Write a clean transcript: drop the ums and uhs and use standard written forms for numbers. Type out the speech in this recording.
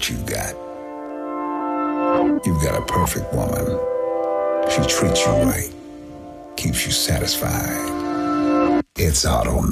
what you got. You've got a perfect woman. She treats you right, keeps you satisfied. It's automatic.